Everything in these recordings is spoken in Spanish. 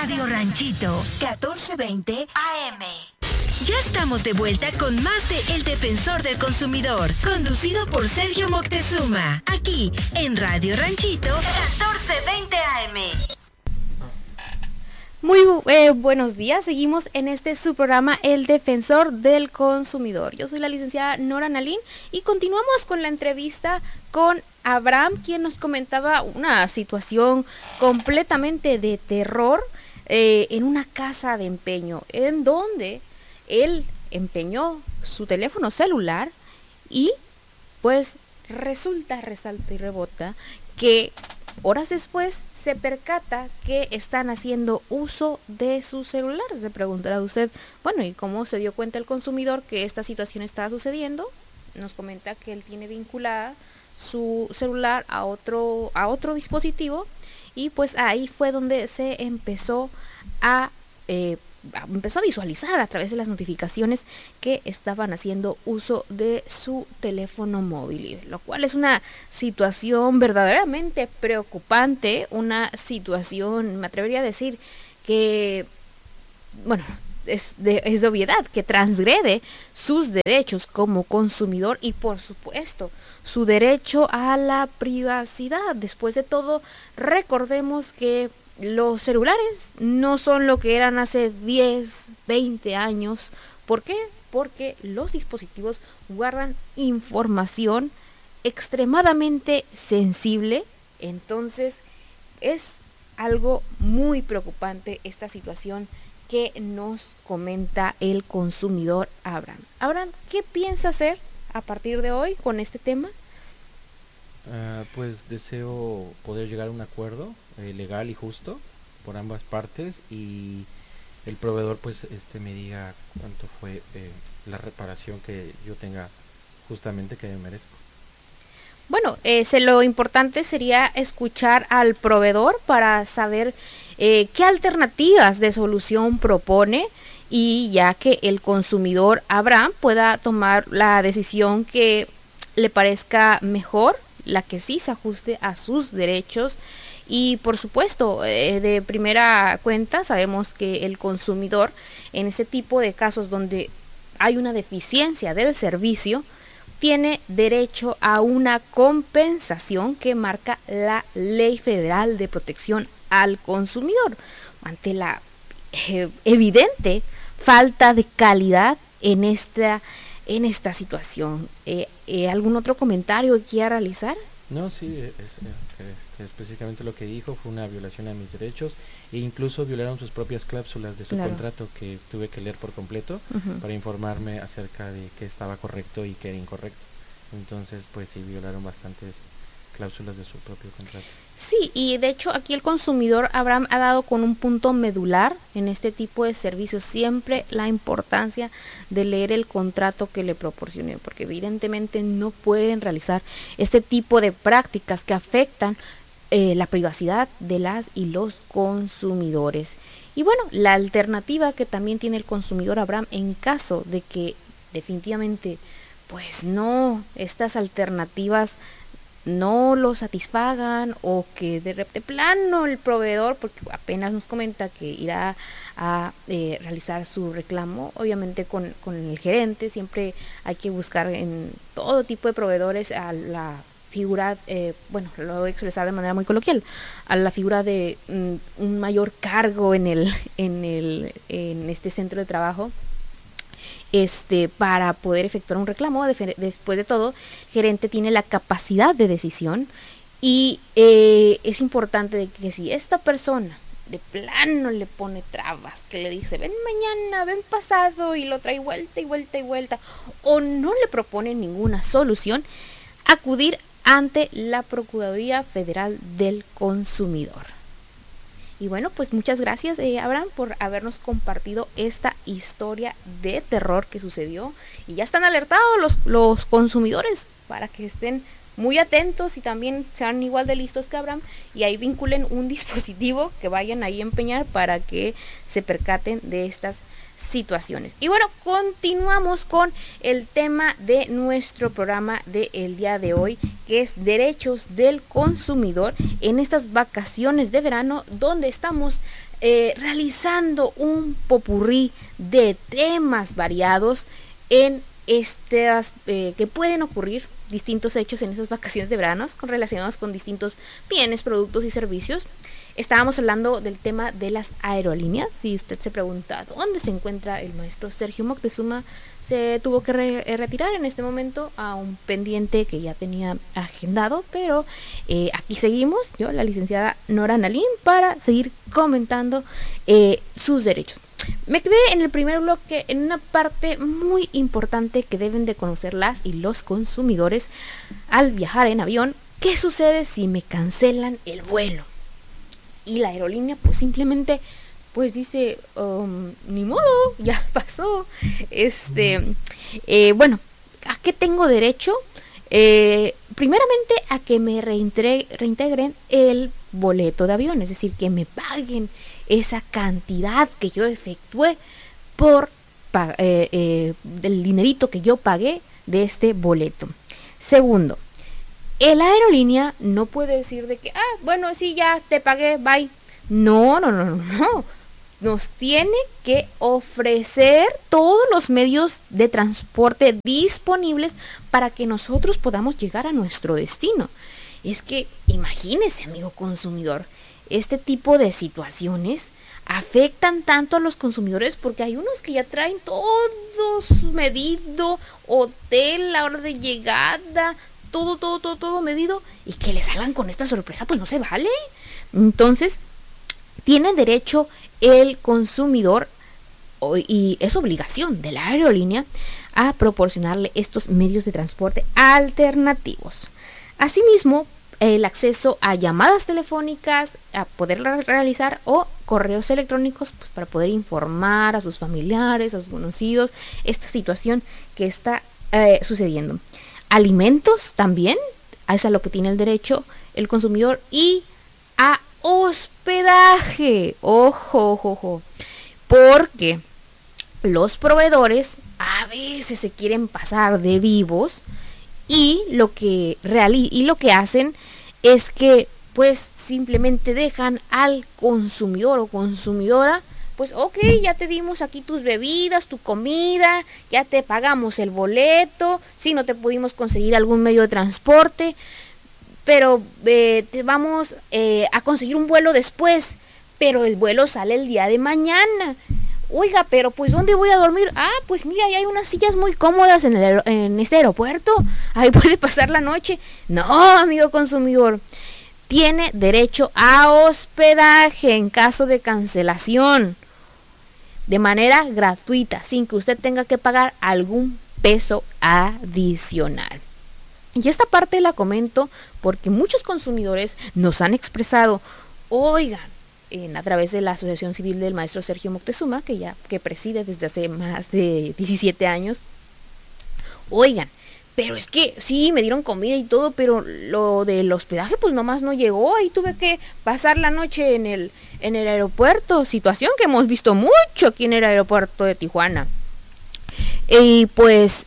Radio Ranchito, 1420 AM. Ya estamos de vuelta con más de El Defensor del Consumidor, conducido por Sergio Moctezuma, aquí en Radio Ranchito, 1420 AM. Muy buenos días, seguimos en su programa El Defensor del Consumidor. Yo soy la licenciada Nora Nalín y continuamos con la entrevista con Abraham, quien nos comentaba una situación completamente de terror en una casa de empeño, en donde él empeñó su teléfono celular y pues resalta y rebota que horas después se percata que están haciendo uso de su celular. Se preguntará usted, bueno, ¿y cómo se dio cuenta el consumidor que esta situación estaba sucediendo? Nos comenta que él tiene vinculada su celular a otro dispositivo y pues ahí fue donde se empezó a visualizar a través de las notificaciones que estaban haciendo uso de su teléfono móvil, lo cual es una situación verdaderamente preocupante, una situación, me atrevería a decir que, bueno, es de obviedad, que transgrede sus derechos como consumidor y por supuesto su derecho a la privacidad. Después de todo, recordemos que los celulares no son lo que eran hace 10, 20 años. ¿Por qué? Porque los dispositivos guardan información extremadamente sensible. Entonces es algo muy preocupante esta situación que nos comenta el consumidor Abraham. Abraham, ¿qué piensa hacer a partir de hoy con este tema? Pues deseo poder llegar a un acuerdo legal y justo por ambas partes y el proveedor pues me diga cuánto fue la reparación que yo tenga justamente que me merezco. Bueno, lo importante sería escuchar al proveedor para saber qué alternativas de solución propone y ya que el consumidor Abraham pueda tomar la decisión que le parezca mejor, la que sí se ajuste a sus derechos. Y por supuesto, de primera cuenta sabemos que el consumidor en este tipo de casos donde hay una deficiencia del servicio tiene derecho a una compensación que marca la Ley Federal de Protección al Consumidor ante la evidente falta de calidad en esta situación. ¿Algún otro comentario que quiera realizar? No, sí, específicamente lo que dijo fue una violación a mis derechos e incluso violaron sus propias cláusulas de su contrato que tuve que leer por completo para informarme acerca de qué estaba correcto y qué era incorrecto. Entonces, pues sí, violaron bastantes cláusulas de su propio contrato. Sí, y de hecho aquí el consumidor Abraham ha dado con un punto medular en este tipo de servicios, siempre la importancia de leer el contrato que le proporcioné, porque evidentemente no pueden realizar este tipo de prácticas que afectan la privacidad de las y los consumidores. Y bueno, la alternativa que también tiene el consumidor Abraham en caso de que definitivamente pues no, estas alternativas no lo satisfagan o que de plano el proveedor, porque apenas nos comenta que irá a realizar su reclamo, obviamente con el gerente. Siempre hay que buscar en todo tipo de proveedores a la figura, bueno, lo voy a expresar de manera muy coloquial, a la figura de un mayor cargo en este centro de trabajo, para poder efectuar un reclamo. Después de todo, el gerente tiene la capacidad de decisión y es importante de que si esta persona de plano le pone trabas, que le dice ven mañana, ven pasado y lo trae vuelta y vuelta y vuelta, o no le propone ninguna solución, acudir ante la Procuraduría Federal del Consumidor. Y bueno, pues muchas gracias Abraham por habernos compartido esta historia de terror que sucedió. Y ya están alertados los consumidores para que estén muy atentos y también sean igual de listos que Abraham y ahí vinculen un dispositivo que vayan ahí a empeñar para que se percaten de estas situaciones. Y bueno, continuamos con el tema de nuestro programa del día de hoy, que es derechos del consumidor en estas vacaciones de verano, donde estamos realizando un popurrí de temas variados en estas que pueden ocurrir distintos hechos en esas vacaciones de verano relacionados con distintos bienes, productos y servicios. Estábamos hablando del tema de las aerolíneas. Si usted se pregunta dónde se encuentra el maestro Sergio Moctezuma, se tuvo que retirar en este momento a un pendiente que ya tenía agendado, pero aquí seguimos, yo, la licenciada Nora Nalín, para seguir comentando sus derechos. Me quedé en el primer bloque en una parte muy importante que deben de conocer las y los consumidores al viajar en avión. ¿Qué sucede si me cancelan el vuelo? Y la aerolínea pues simplemente pues dice, ni modo, ya pasó. Bueno, ¿a qué tengo derecho? Primeramente a que me reintegren el boleto de avión, es decir, que me paguen esa cantidad que yo efectué por del dinerito que yo pagué de este boleto. Segundo, la aerolínea no puede decir de que, bueno, sí, ya te pagué, bye. No. Nos tiene que ofrecer todos los medios de transporte disponibles para que nosotros podamos llegar a nuestro destino. Es que, imagínese, amigo consumidor, este tipo de situaciones afectan tanto a los consumidores porque hay unos que ya traen todo su medido, hotel, la hora de llegada, todo medido, y que le salgan con esta sorpresa, pues no se vale. Entonces, tiene derecho el consumidor, y es obligación de la aerolínea, a proporcionarle estos medios de transporte alternativos. Asimismo, el acceso a llamadas telefónicas, a poder realizar, o correos electrónicos, pues para poder informar a sus familiares, a sus conocidos, esta situación que está sucediendo. Alimentos también, es a lo que tiene el derecho el consumidor, y a hospedaje. Ojo, porque los proveedores a veces se quieren pasar de vivos y lo que hacen es que pues simplemente dejan al consumidor o consumidora, pues ok, ya te dimos aquí tus bebidas, tu comida, ya te pagamos el boleto, si no te pudimos conseguir algún medio de transporte, pero te vamos a conseguir un vuelo después, pero el vuelo sale el día de mañana. Oiga, pero pues ¿dónde voy a dormir? Pues mira, ahí hay unas sillas muy cómodas en este aeropuerto, ahí puede pasar la noche. No, amigo consumidor, tiene derecho a hospedaje en caso de cancelación, de manera gratuita, sin que usted tenga que pagar algún peso adicional. Y esta parte la comento porque muchos consumidores nos han expresado, oigan, a través de la Asociación Civil del Maestro Sergio Moctezuma, que preside desde hace más de 17 años, oigan, pero es que sí, me dieron comida y todo, pero lo del hospedaje pues nomás no llegó, y tuve que pasar la noche en el aeropuerto, situación que hemos visto mucho aquí en el aeropuerto de Tijuana. Y pues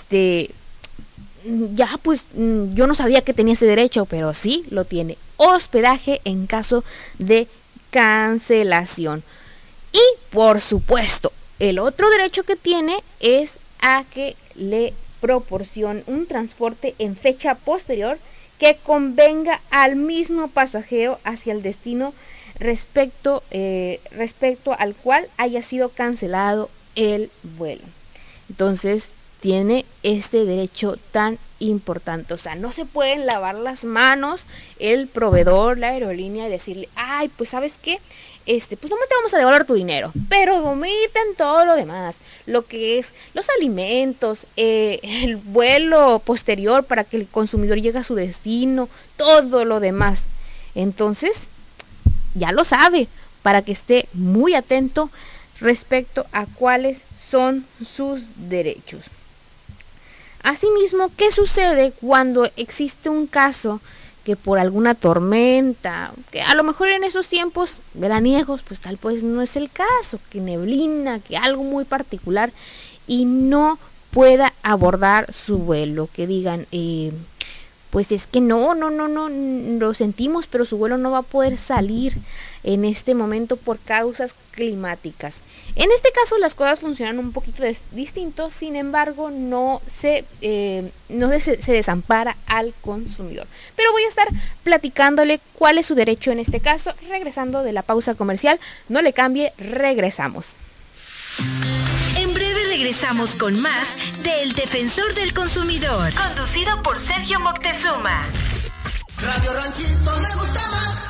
ya pues yo no sabía que tenía ese derecho, pero sí lo tiene. Hospedaje en caso de cancelación. Y por supuesto, el otro derecho que tiene es a que le proporcione un transporte en fecha posterior que convenga al mismo pasajero hacia el destino respecto al cual haya sido cancelado el vuelo. Entonces tiene este derecho tan importante. O sea, no se pueden lavar las manos el proveedor, la aerolínea, y decirle, pues ¿sabes qué? Pues nomás te vamos a devolver tu dinero, pero omiten todo lo demás, lo que es los alimentos, el vuelo posterior para que el consumidor llegue a su destino, todo lo demás. Entonces, ya lo sabe, para que esté muy atento respecto a cuáles son sus derechos. Asimismo, ¿qué sucede cuando existe un caso que por alguna tormenta, que a lo mejor en esos tiempos veraniegos, pues tal pues no es el caso, que neblina, que algo muy particular y no pueda abordar su vuelo, que digan, pues es que no, lo sentimos, pero su vuelo no va a poder salir en este momento por causas climáticas. En este caso las cosas funcionan un poquito distinto, sin embargo no se desampara al consumidor. Pero voy a estar platicándole cuál es su derecho en este caso, regresando de la pausa comercial. No le cambie, regresamos. En breve regresamos con más del Defensor del Consumidor, conducido por Sergio Moctezuma. Radio Ranchito me gusta más.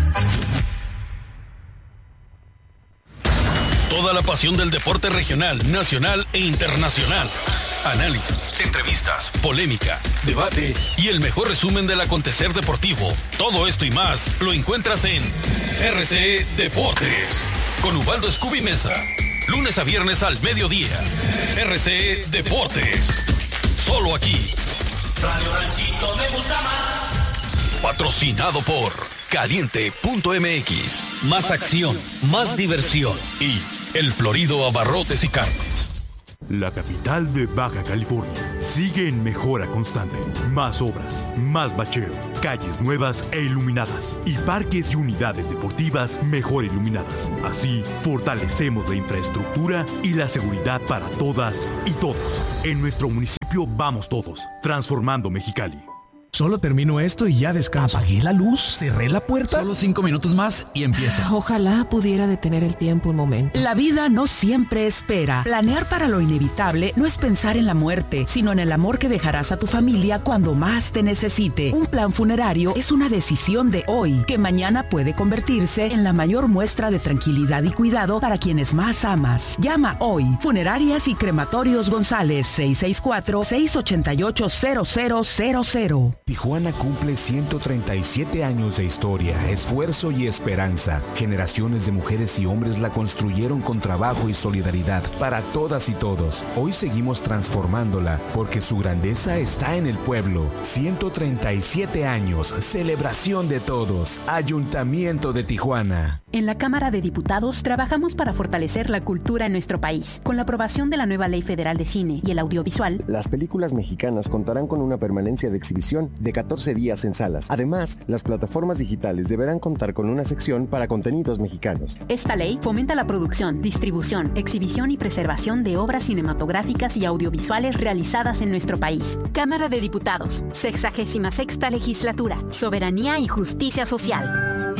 Toda la pasión del deporte regional, nacional e internacional. Análisis, entrevistas, polémica, debate y el mejor resumen del acontecer deportivo. Todo esto y más lo encuentras en RCE Deportes con Ubaldo Scooby Mesa. Lunes a viernes al mediodía. RCE Deportes. Solo aquí. Radio Ranchito me gusta más. Patrocinado por Caliente.mx. Más acción, más diversión y El Florido Abarrotes y Carnes. La capital de Baja California sigue en mejora constante. Más obras, más bacheo, calles nuevas e iluminadas y parques y unidades deportivas mejor iluminadas. Así, fortalecemos la infraestructura y la seguridad para todas y todos. En nuestro municipio vamos todos, transformando Mexicali. Solo termino esto y ya descanso. Apagué la luz, cerré la puerta. Solo 5 minutos más y empiezo. Ojalá pudiera detener el tiempo un momento. La vida no siempre espera. Planear para lo inevitable no es pensar en la muerte, sino en el amor que dejarás a tu familia cuando más te necesite. Un plan funerario es una decisión de hoy, que mañana puede convertirse en la mayor muestra de tranquilidad y cuidado para quienes más amas. Llama hoy. Funerarias y Crematorios González, 664-688-0000. Tijuana cumple 137 años de historia, esfuerzo y esperanza. Generaciones de mujeres y hombres la construyeron con trabajo y solidaridad para todas y todos. Hoy seguimos transformándola porque su grandeza está en el pueblo. 137 años, celebración de todos. Ayuntamiento de Tijuana. En la Cámara de Diputados trabajamos para fortalecer la cultura en nuestro país. Con la aprobación de la nueva Ley Federal de Cine y el Audiovisual, las películas mexicanas contarán con una permanencia de exhibición de 14 días en salas. Además, las plataformas digitales deberán contar con una sección para contenidos mexicanos. Esta ley fomenta la producción, distribución, exhibición y preservación de obras cinematográficas y audiovisuales realizadas en nuestro país. Cámara de Diputados, 66ª Legislatura, Soberanía y Justicia Social.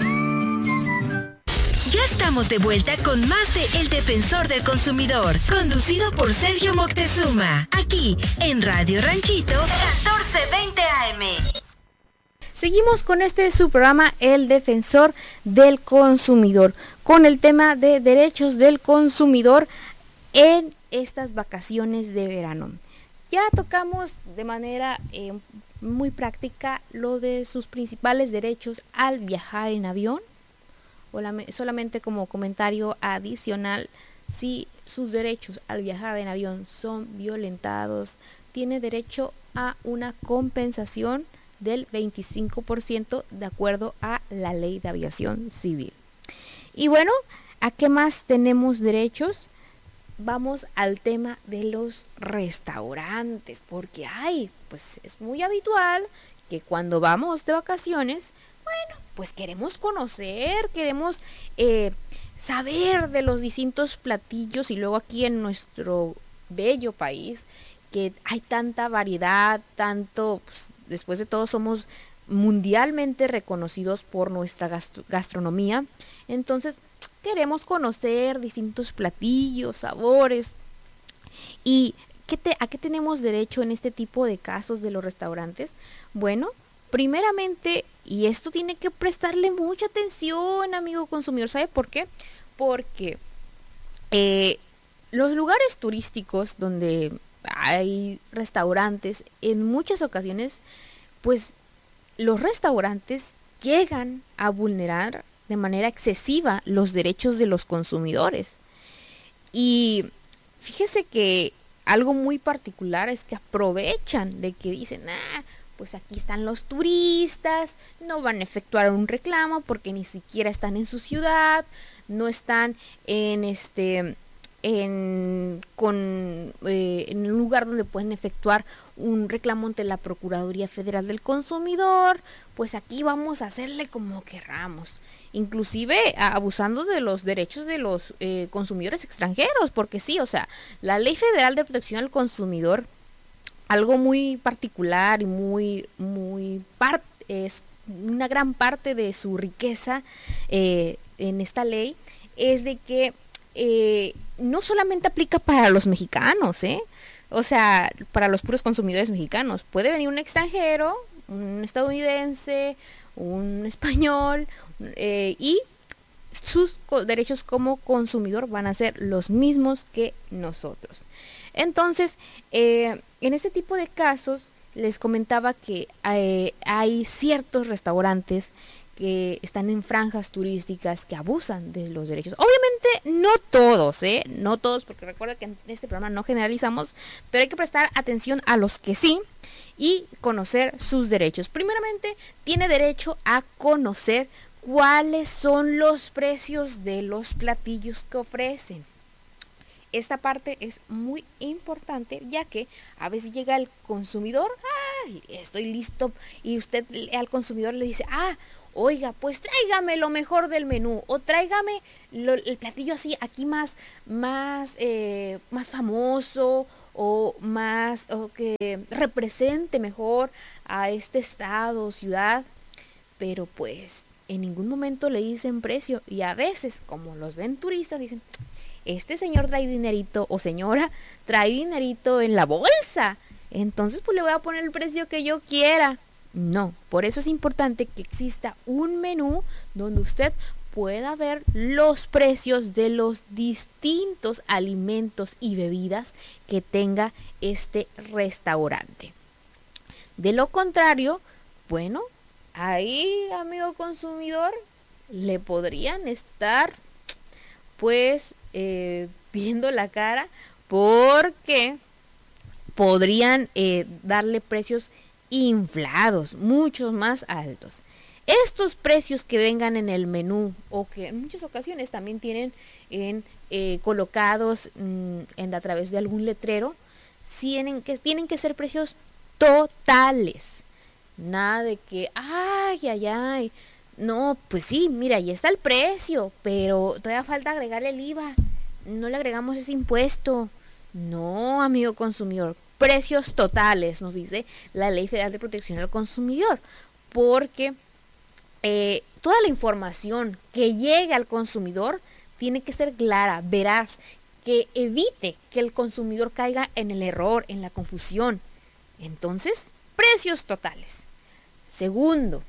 Ya estamos de vuelta con más de El Defensor del Consumidor, conducido por Sergio Moctezuma, aquí en Radio Ranchito 1420 AM. Seguimos con su programa El Defensor del Consumidor, con el tema de derechos del consumidor en estas vacaciones de verano. Ya tocamos de manera muy práctica lo de sus principales derechos al viajar en avión. Solamente como comentario adicional, si sus derechos al viajar en avión son violentados, tiene derecho a una compensación del 25% de acuerdo a la Ley de Aviación Civil. Y bueno, ¿a qué más tenemos derechos? Vamos al tema de los restaurantes, porque pues es muy habitual que cuando vamos de vacaciones, bueno, pues queremos conocer, queremos saber de los distintos platillos, y luego aquí en nuestro bello país que hay tanta variedad, pues, después de todo somos mundialmente reconocidos por nuestra gastronomía. Entonces queremos conocer distintos platillos, sabores. ¿Y a qué tenemos derecho en este tipo de casos de los restaurantes? Bueno, primeramente, y esto tiene que prestarle mucha atención, amigo consumidor. ¿Sabe por qué? Porque los lugares turísticos donde hay restaurantes, en muchas ocasiones, pues los restaurantes llegan a vulnerar de manera excesiva los derechos de los consumidores. Y fíjese que algo muy particular es que aprovechan de que dicen, pues aquí están los turistas, no van a efectuar un reclamo porque ni siquiera están en su ciudad, no están en en un lugar donde pueden efectuar un reclamo ante la Procuraduría Federal del Consumidor, pues aquí vamos a hacerle como querramos, inclusive abusando de los derechos de los consumidores extranjeros, porque sí, o sea, la Ley Federal de Protección al Consumidor, algo muy particular y es una gran parte de su riqueza en esta ley, es de que no solamente aplica para los mexicanos, o sea, para los puros consumidores mexicanos. Puede venir un extranjero, un estadounidense, un español, y sus derechos como consumidor van a ser los mismos que nosotros. Entonces, en este tipo de casos, les comentaba que hay ciertos restaurantes que están en franjas turísticas que abusan de los derechos. Obviamente no todos, porque recuerda que en este programa no generalizamos, pero hay que prestar atención a los que sí y conocer sus derechos. Primeramente, tiene derecho a conocer cuáles son los precios de los platillos que ofrecen. Esta parte es muy importante, ya que a veces llega el consumidor, estoy listo, y usted al consumidor le dice, oiga, pues tráigame lo mejor del menú, o tráigame el platillo así, aquí más famoso, o que represente mejor a este estado o ciudad, pero pues en ningún momento le dicen precio, y a veces, como los ven turistas, dicen, este señor trae dinerito, o señora trae dinerito en la bolsa, entonces pues le voy a poner el precio que yo quiera. No, por eso es importante que exista un menú donde usted pueda ver los precios de los distintos alimentos y bebidas que tenga este restaurante. De lo contrario, bueno, ahí, amigo consumidor, le podrían estar pues viendo la cara, porque podrían darle precios inflados, muchos más altos. Estos precios que vengan en el menú, o que en muchas ocasiones también tienen colocados a través de algún letrero, tienen que ser precios totales. Nada de que, no, pues sí, mira, ahí está el precio, pero todavía falta agregarle el IVA. No le agregamos ese impuesto. No, amigo consumidor, precios totales, nos dice la Ley Federal de Protección al Consumidor, porque toda la información que llegue al consumidor tiene que ser clara, veraz, que evite que el consumidor caiga en el error, en la confusión. Entonces, precios totales. Segundo,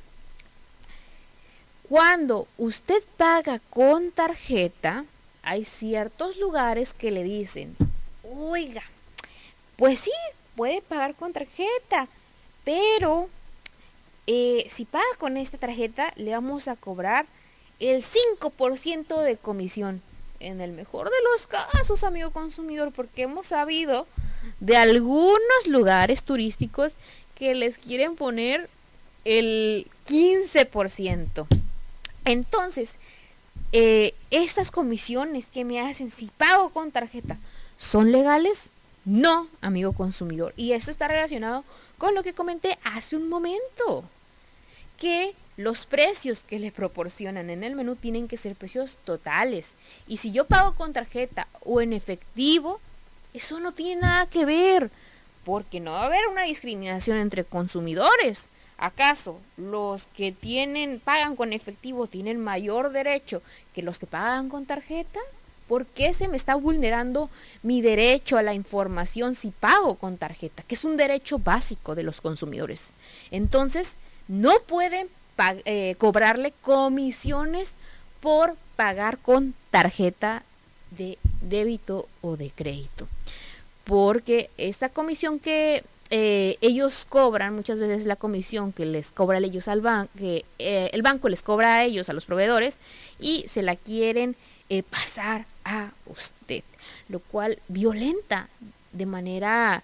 cuando usted paga con tarjeta, hay ciertos lugares que le dicen, oiga, pues sí, puede pagar con tarjeta, pero si paga con esta tarjeta, le vamos a cobrar el 5% de comisión. En el mejor de los casos, amigo consumidor, porque hemos sabido de algunos lugares turísticos que les quieren poner el 15%. Entonces, estas comisiones que me hacen si pago con tarjeta, ¿son legales? No, amigo consumidor. Y esto está relacionado con lo que comenté hace un momento, que los precios que le proporcionan en el menú tienen que ser precios totales. Y si yo pago con tarjeta o en efectivo, eso no tiene nada que ver, porque no va a haber una discriminación entre consumidores. ¿Acaso los que pagan con efectivo tienen mayor derecho que los que pagan con tarjeta? ¿Por qué se me está vulnerando mi derecho a la información si pago con tarjeta? Que es un derecho básico de los consumidores. Entonces, no pueden cobrarle comisiones por pagar con tarjeta de débito o de crédito. Porque esta comisión que ellos cobran, muchas veces la comisión que les cobra ellos al banco, que el banco les cobra a ellos, a los proveedores, y se la quieren pasar a usted, lo cual violenta de manera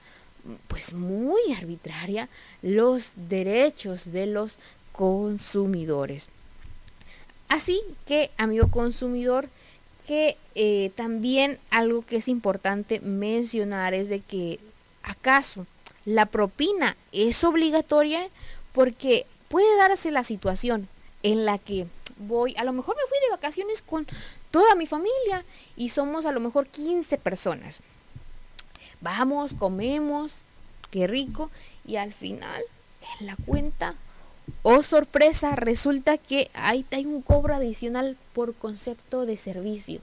pues muy arbitraria los derechos de los consumidores. Así que, amigo consumidor, que también algo que es importante mencionar es de que ¿acaso la propina es obligatoria? Porque puede darse la situación en la que a lo mejor me fui de vacaciones con toda mi familia y somos a lo mejor 15 personas. Vamos, comemos, qué rico, y al final en la cuenta, oh sorpresa, resulta que hay un cobro adicional por concepto de servicio.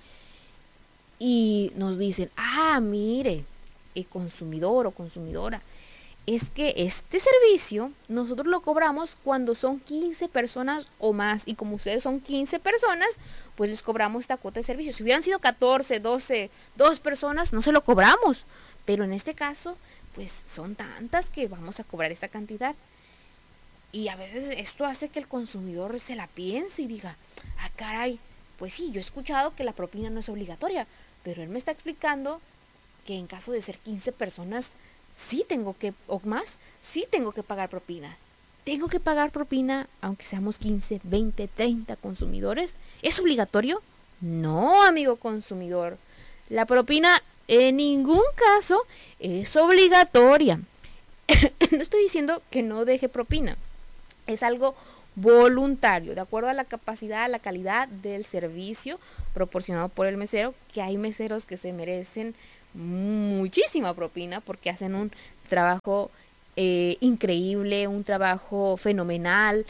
Y nos dicen, mire, el consumidor o consumidora, es que este servicio nosotros lo cobramos cuando son 15 personas o más, y como ustedes son 15 personas, pues les cobramos esta cuota de servicio. Si hubieran sido 14, 12, 2 personas, no se lo cobramos, pero en este caso, pues son tantas que vamos a cobrar esta cantidad. Y a veces esto hace que el consumidor se la piense y diga, caray, pues sí, yo he escuchado que la propina no es obligatoria, pero él me está explicando que en caso de ser 15 personas, sí tengo que pagar propina. ¿Tengo que pagar propina aunque seamos 15, 20, 30 consumidores? ¿Es obligatorio? No, amigo consumidor. La propina en ningún caso es obligatoria. No estoy diciendo que no deje propina. Es algo voluntario, de acuerdo a la capacidad, a la calidad del servicio proporcionado por el mesero, que hay meseros que se merecen muchísima propina porque hacen un trabajo increíble, un trabajo fenomenal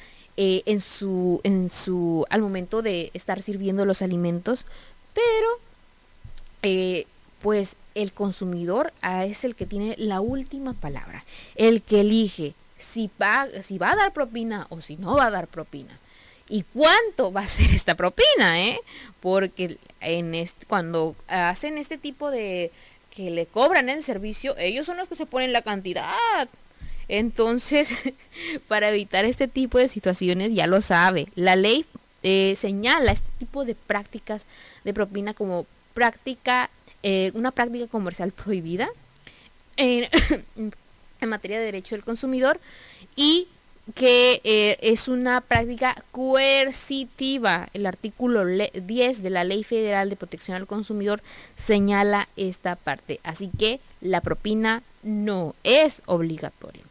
al momento de estar sirviendo los alimentos, pero pues el consumidor es el que tiene la última palabra, el que elige si va a dar propina o si no va a dar propina. ¿Y cuánto va a ser esta propina? Porque cuando hacen este tipo de que le cobran el servicio, ellos son los que se ponen la cantidad. Entonces, para evitar este tipo de situaciones, ya lo sabe, la ley señala este tipo de prácticas de propina como una práctica comercial prohibida en materia de derecho del consumidor, y que es una práctica coercitiva. El artículo 10 de la Ley Federal de Protección al Consumidor señala esta parte. Así que la propina no es obligatoria.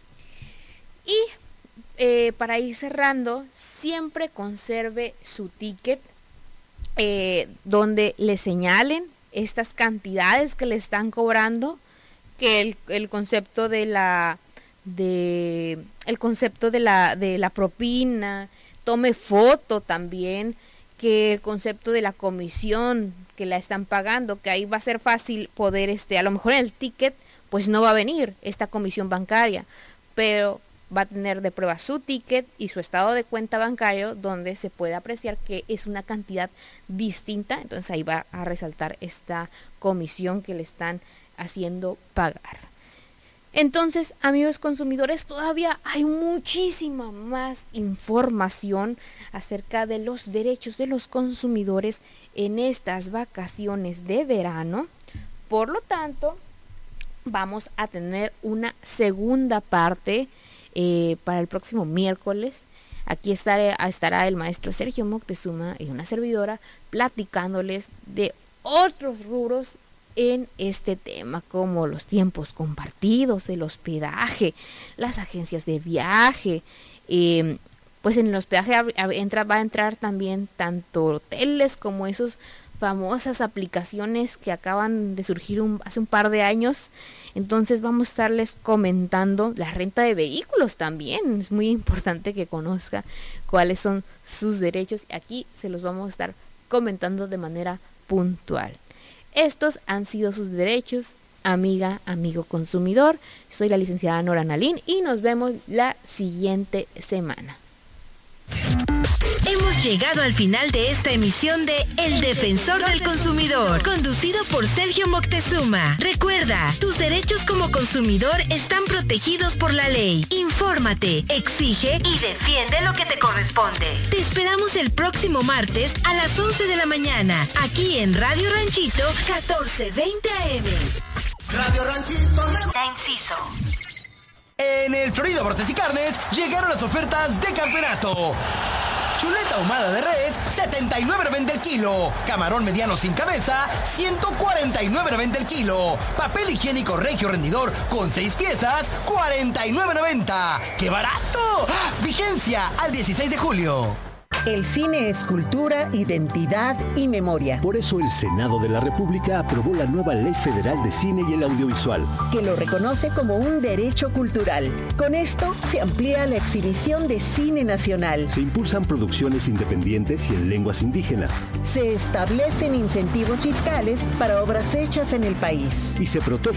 Y para ir cerrando, siempre conserve su ticket donde le señalen estas cantidades que le están cobrando, que el concepto de la propina, tome foto también, que el concepto de la comisión que la están pagando, que ahí va a ser fácil poder, a lo mejor en el ticket pues no va a venir esta comisión bancaria, pero va a tener de prueba su ticket y su estado de cuenta bancario, donde se puede apreciar que es una cantidad distinta. Entonces ahí va a resaltar esta comisión que le están haciendo pagar. Entonces, amigos consumidores, todavía hay muchísima más información acerca de los derechos de los consumidores en estas vacaciones de verano. Por lo tanto, vamos a tener una segunda parte para el próximo miércoles. Aquí estará el maestro Sergio Moctezuma y una servidora platicándoles de otros rubros en este tema, como los tiempos compartidos, el hospedaje, las agencias de viaje. Pues en el hospedaje va a entrar también tanto hoteles como esas famosas aplicaciones que acaban de surgir hace un par de años. Entonces vamos a estarles comentando la renta de vehículos también. Es muy importante que conozca cuáles son sus derechos. Aquí se los vamos a estar comentando de manera puntual. Estos han sido sus derechos, amigo consumidor. Soy la licenciada Nora Nalín y nos vemos la siguiente semana. Hemos llegado al final de esta emisión de El Defensor del Consumidor, conducido por Sergio Moctezuma. Recuerda, tus derechos como consumidor están protegidos por la ley. Infórmate, exige y defiende lo que te corresponde. Te esperamos el próximo martes a las 11 de la mañana, aquí en Radio Ranchito 1420 AM. Radio Ranchito Inciso. En el Florida Bortes y Carnes llegaron las ofertas de campeonato. Chuleta ahumada de res, 79.90 el kilo. Camarón mediano sin cabeza, 149.90 el kilo. Papel higiénico Regio Rendidor con 6 piezas, 49.90. ¡Qué barato! Vigencia al 16 de julio. El cine es cultura, identidad y memoria. Por eso el Senado de la República aprobó la nueva Ley Federal de Cine y el Audiovisual, que lo reconoce como un derecho cultural. Con esto se amplía la exhibición de cine nacional. Se impulsan producciones independientes y en lenguas indígenas. Se establecen incentivos fiscales para obras hechas en el país. Y se protege